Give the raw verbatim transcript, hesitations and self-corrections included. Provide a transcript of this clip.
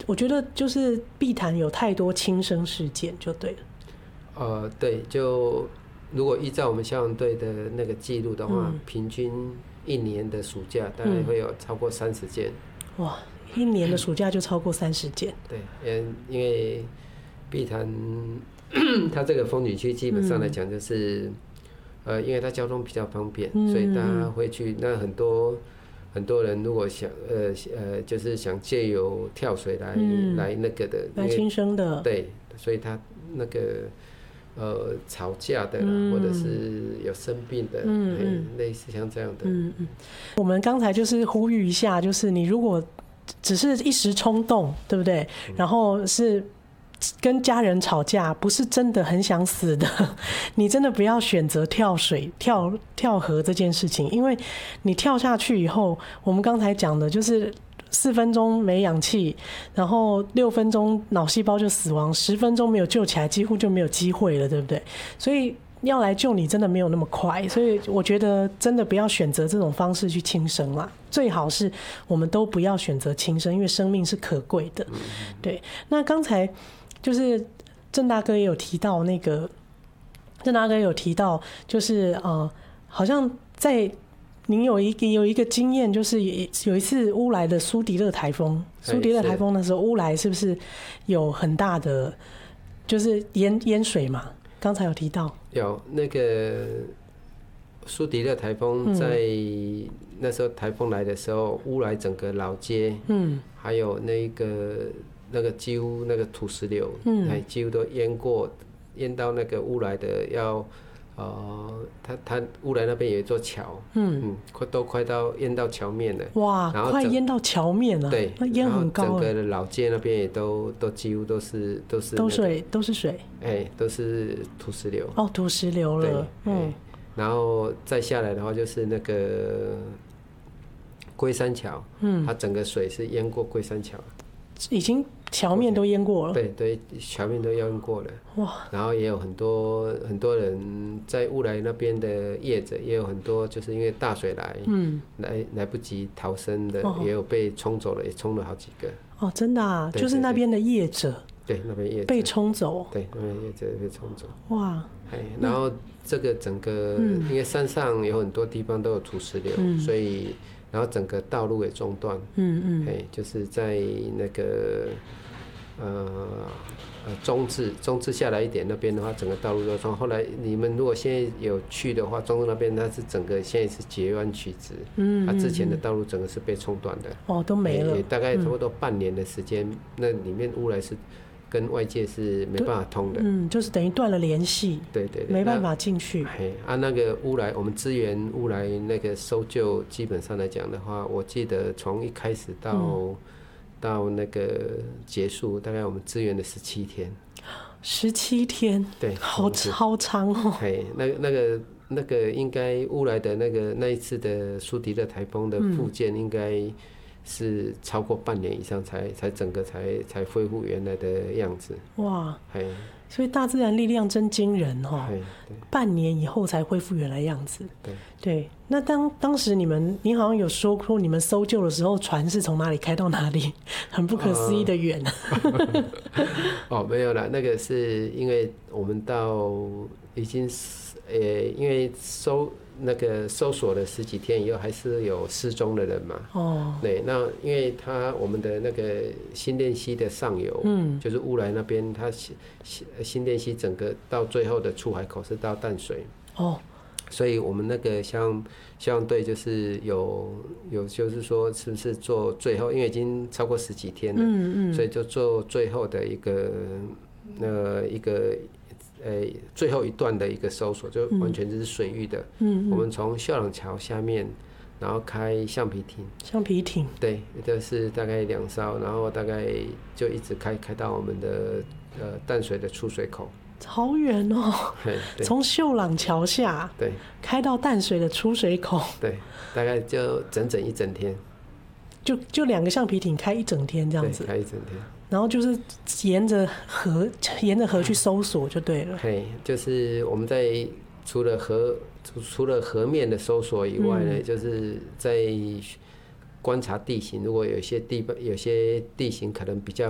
我觉得就是碧潭有太多轻生事件，就对了。 呃，对，就如果依照我们消防队的那个记录的话， 嗯、 平均一年的暑假大概会有超过三十件。 哇，一年的暑假就超过三十件。 对，因因为碧潭它这个风景区基本上来讲就是，嗯、呃，因为它交通比较方便，嗯、所以大家会去。那很多很多人如果想呃呃，就是想借由跳水来、嗯、来那个的， 来轻生的。 对，所以他那个。呃，吵架的啦，嗯、或者是有生病的，嗯嗯、类似像这样的。 嗯嗯。我们刚才就是呼吁一下，就是你如果只是一时冲动，对不对？嗯、然后是跟家人吵架，不是真的很想死的，你真的不要选择跳水、跳跳河这件事情，因为你跳下去以后，我们刚才讲的就是。四分钟没氧气，然后六分钟脑细胞就死亡，十分钟没有救起来，几乎就没有机会了，对不对？所以要来救你真的没有那么快，所以我觉得真的不要选择这种方式去轻生啦。最好是我们都不要选择轻生，因为生命是可贵的。对，那刚才就是郑大哥也有提到那个，郑大哥有提到就是呃，好像在。您有一个有一个经验，就是有一次乌来的苏迪勒台风，苏迪勒台风的时候，乌来是不是有很大的就是淹淹水嘛？刚才有提到， 有那个苏迪勒台风在那时候台风来的时候，乌来整个老街，嗯，还有那个那个几乎那个土石流，嗯，几乎都淹过，淹到那个乌来的要。呃，他他乌来那边有一座桥，嗯嗯，快都快到淹到桥面了。 哇，然后快淹到桥面了。 对， 那淹很高。 整个的老街那边也都都几乎都是都是、那個。 都水都是水。 哎、欸，都是土石流。 哦，土石流了。嗯、欸。 然后再下来的话就是那个龟山桥，嗯，它整个水是淹过龟山桥。 已经桥面都淹过了。 对对，桥面都淹过了。哇！然后也有很多很多人在乌来那边的业者，也有很多就是因为大水来，嗯，来来不及逃生的，哦、也有被冲走了，也冲了好几个。 哦，真的啊，对对对，就是那边的业者。 对，那边业者被冲走。 对，那边业者被冲走。 哇！ 哎，然后这个整个，嗯、因为山上有很多地方都有土石流，嗯、所以。然后整个道路也中断，嗯嗯，哎，就是在那个呃呃中至中至下来一点那边的话，整个道路都中。后来你们如果现在有去的话，中至那边它是整个现在是截弯曲直，嗯，它之前的道路整个是被冲断的， 哦，都没了， 大概差不多半年的时间，嗯、那里面乌来是。跟外界是没办法通的， 嗯，就是等于断了联系，对对对，没办法进去。 啊，那个乌来，我们支援乌来那个搜救，基本上来讲的话，我记得从一开始到、嗯、到那个结束，大概我们支援了十七天。 十七天， 对， 好超长哦。 嘿，那那个那个应该乌来的那个那一次的苏迪勒台风的复健应该。嗯是超过半年以上才才整个才才恢复原来的样子。哇， 所以大自然力量真惊人哦！半年以后才恢复原来样子。对对，那当当时你们，你好像有说过，你们搜救的时候，船是从哪里开到哪里，很不可思议的远。 呃、哦，没有啦，那个是因为我们到已经是呃，因为搜。那个搜索了十几天以后，还是有失踪的人嘛？哦，对，那因为他我们的那个新店溪的上游，嗯，就是乌来那边，它新新店溪整个到最后的出海口是到淡水。哦，所以我们那个像消防队就是有有就是说是不是做最后，因为已经超过十几天了，嗯嗯，所以就做最后的一个呃一个。呃，最后一段的一个搜索就完全就是水域的。嗯，嗯我们从秀朗桥下面，然后开橡皮艇。 橡皮艇。 对，这是大概两艘，然后大概就一直开开到我们的呃淡水的出水口。 好远哦！从秀朗桥下对开到淡水的出水口。 对，大概就整整一整天。 就就两个橡皮艇开一整天这样子。 开一整天。然后就是沿着河，沿着河去搜索就对了。 嘿，就是我们在除了河除了河面的搜索以外呢，嗯、就是在观察地形。如果有些地有些地形可能比较